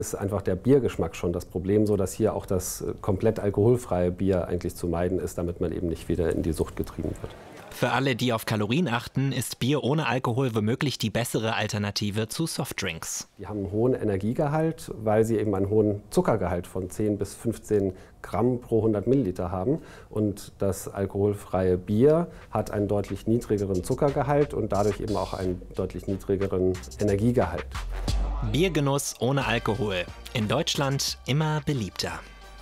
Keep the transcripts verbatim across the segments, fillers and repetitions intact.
Ist einfach der Biergeschmack schon das Problem, so dass hier auch das komplett alkoholfreie Bier eigentlich zu meiden ist, damit man eben nicht wieder in die Sucht getrieben wird. Für alle, die auf Kalorien achten, ist Bier ohne Alkohol womöglich die bessere Alternative zu Softdrinks. Die haben einen hohen Energiegehalt, weil sie eben einen hohen Zuckergehalt von zehn bis fünfzehn Gramm pro hundert Milliliter haben. Und das alkoholfreie Bier hat einen deutlich niedrigeren Zuckergehalt und dadurch eben auch einen deutlich niedrigeren Energiegehalt. Biergenuss ohne Alkohol. In Deutschland immer beliebter.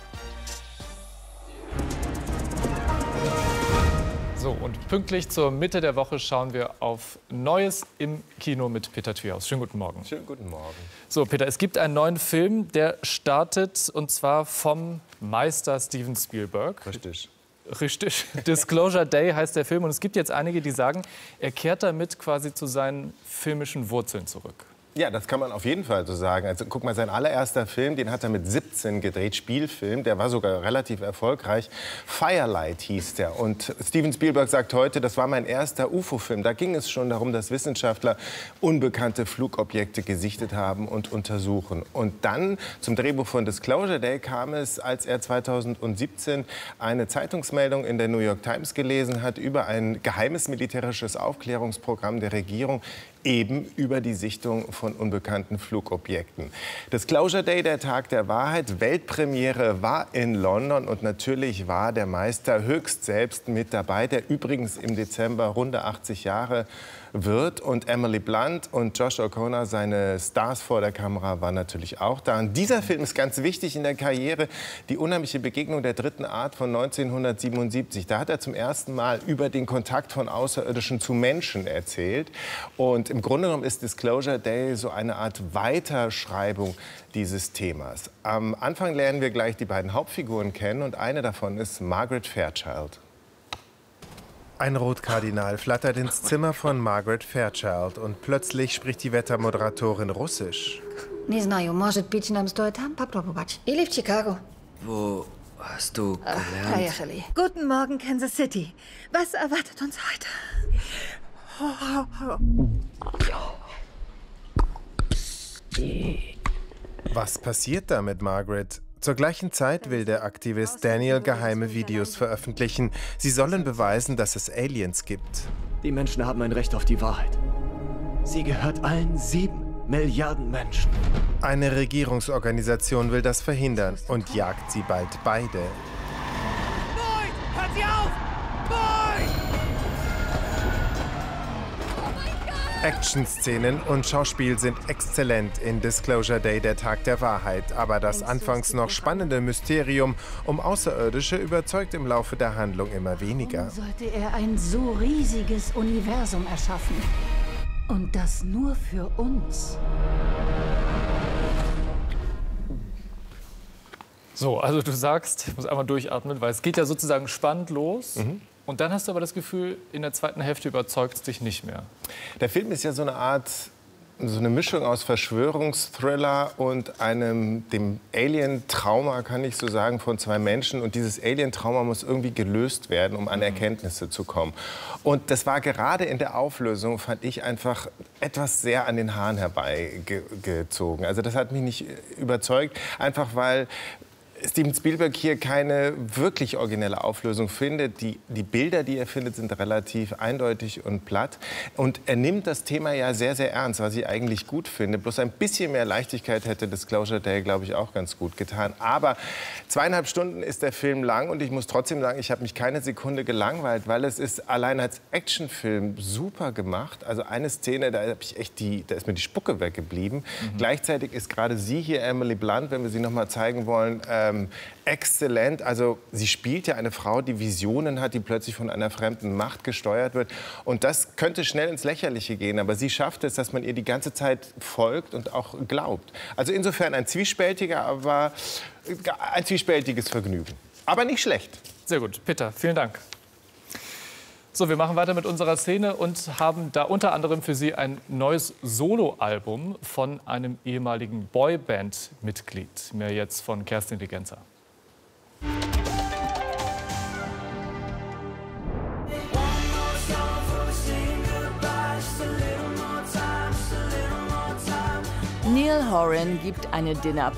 So, und pünktlich zur Mitte der Woche schauen wir auf Neues im Kino mit Peter Thühaus. Schönen guten Morgen. Schönen guten Morgen. So, Peter, es gibt einen neuen Film, der startet, und zwar vom Meister Steven Spielberg. Richtig. Richtig. Disclosure Day heißt der Film. Und es gibt jetzt einige, die sagen, er kehrt damit quasi zu seinen filmischen Wurzeln zurück. Ja, das kann man auf jeden Fall so sagen. Also guck mal, sein allererster Film, den hat er mit siebzehn gedreht, Spielfilm. Der war sogar relativ erfolgreich. Firelight hieß der. Und Steven Spielberg sagt heute, das war mein erster U F O-Film. Da ging es schon darum, dass Wissenschaftler unbekannte Flugobjekte gesichtet haben und untersuchen. Und dann zum Drehbuch von Disclosure Day kam es, als er zweitausendsiebzehn eine Zeitungsmeldung in der New York Times gelesen hat über ein geheimes militärisches Aufklärungsprogramm der Regierung, eben über die Sichtung von unbekannten Flugobjekten. Disclosure Day, der Tag der Wahrheit, Weltpremiere war in London und natürlich war der Meister höchst selbst mit dabei, der übrigens im Dezember runde achtzig Jahre wird. Und Emily Blunt und Josh O'Connor, seine Stars vor der Kamera, waren natürlich auch da. Und dieser Film ist ganz wichtig in der Karriere, die unheimliche Begegnung der dritten Art von neunzehnhundertsiebenundsiebzig. Da hat er zum ersten Mal über den Kontakt von Außerirdischen zu Menschen erzählt. Und im Grunde genommen ist Disclosure Day so eine Art Weiterschreibung dieses Themas. Am Anfang lernen wir gleich die beiden Hauptfiguren kennen und eine davon ist Margaret Fairchild. Ein Rotkardinal flattert ins Zimmer von Margaret Fairchild und plötzlich spricht die Wettermoderatorin Russisch. Не знаю, может быть, нам стоит там попробовать. Или в Chicago. Wo hast du gelernt? Поехали. Guten Morgen, Kansas City. Was erwartet uns heute? Was passiert da mit Margaret? Zur gleichen Zeit will der Aktivist Daniel geheime Videos veröffentlichen. Sie sollen beweisen, dass es Aliens gibt. Die Menschen haben ein Recht auf die Wahrheit. Sie gehört allen sieben Milliarden Menschen. Eine Regierungsorganisation will das verhindern und jagt sie bald beide. Boyd, hört sie auf! Boyd! Action-Szenen und Schauspiel sind exzellent in Disclosure Day, der Tag der Wahrheit. Aber das anfangs noch spannende Mysterium um Außerirdische überzeugt im Laufe der Handlung immer weniger. Warum sollte er ein so riesiges Universum erschaffen? Und das nur für uns. So, also du sagst, ich muss einmal durchatmen, weil es geht ja sozusagen spannend los. Mhm. Und dann hast du aber das Gefühl, in der zweiten Hälfte überzeugt es dich nicht mehr. Der Film ist ja so eine Art, so eine Mischung aus Verschwörungsthriller und einem, dem Alien-Trauma, kann ich so sagen, von zwei Menschen. Und dieses Alien-Trauma muss irgendwie gelöst werden, um an Erkenntnisse zu kommen. Und das war gerade in der Auflösung, fand ich einfach etwas sehr an den Haaren herbeigezogen. Also das hat mich nicht überzeugt, einfach weil Steven Spielberg hier keine wirklich originelle Auflösung findet. Die, die Bilder, die er findet, sind relativ eindeutig und platt. Und er nimmt das Thema ja sehr, sehr ernst, was ich eigentlich gut finde. Bloß ein bisschen mehr Leichtigkeit hätte Disclosure Day, glaube ich, auch ganz gut getan. Aber zweieinhalb Stunden ist der Film lang und ich muss trotzdem sagen, ich habe mich keine Sekunde gelangweilt, weil es ist allein als Actionfilm super gemacht. Also eine Szene, da, hab ich echt die, da ist mir die Spucke weggeblieben. Mhm. Gleichzeitig ist gerade sie hier, Emily Blunt, wenn wir sie noch mal zeigen wollen, äh, exzellent. Also sie spielt ja eine Frau, die Visionen hat, die plötzlich von einer fremden Macht gesteuert wird. Und das könnte schnell ins Lächerliche gehen. Aber sie schafft es, dass man ihr die ganze Zeit folgt und auch glaubt. Also insofern ein zwiespältiger, aber ein zwiespältiges Vergnügen. Aber nicht schlecht. Sehr gut. Peter, vielen Dank. So, wir machen weiter mit unserer Szene und haben da unter anderem für Sie ein neues Soloalbum von einem ehemaligen Boyband-Mitglied. Mehr jetzt von Kerstin Legenza. Neil Horan gibt eine Dinner